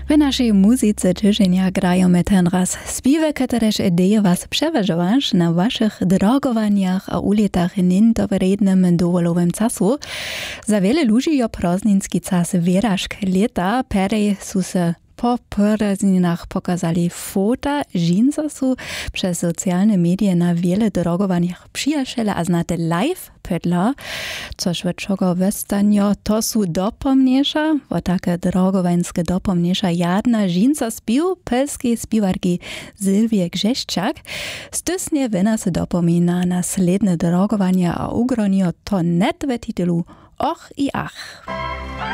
W naszej muzyce tygodnia grajemy ten raz śpiewy, które ideje was przeważają na waszych drogowaniach a ulicach nintowyrednym dowolowym czasu. Za wiele ludzi je prazdninski czas wyrażk lata, perej su se po prázdninách pokazali fota, žinca su przez socjalne media na wiele drogowaniach przyjaciele a znate live pedla, což večogo vestanjo, to su dopomniejsza, o takie drogowańskie dopomniejsza jadna žinca spiv pelskiej spiwarki Sylwie Grzeszczak. Stysnie wena se dopomina na sledne drogowania a ugronio to net w titulu Och i Ach.